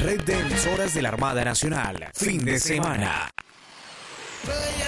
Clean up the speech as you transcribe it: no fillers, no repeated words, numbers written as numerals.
Red de emisoras de la Armada Nacional. Fin de semana.